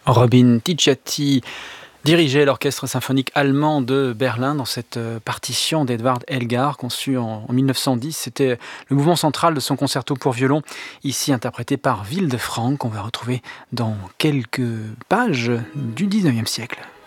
Robin Ticciati dirigeait l'orchestre symphonique allemand de Berlin dans cette partition d'Edvard Elgar conçue en 1910. C'était le mouvement central de son concerto pour violon, ici interprété par Wilde Frank, qu'on va retrouver dans quelques pages du 19e siècle.